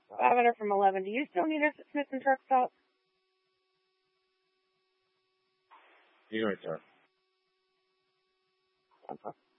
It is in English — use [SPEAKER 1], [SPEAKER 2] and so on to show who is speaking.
[SPEAKER 1] Lavender from 11. Do you still need us at Smith and Truck Stop?
[SPEAKER 2] You right there.
[SPEAKER 1] Okay.